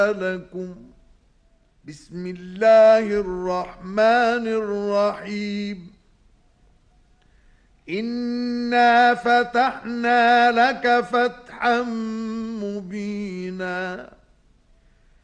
لكم. بسم الله الرحمن الرحيم. إنا فتحنا لك فتحا مبينا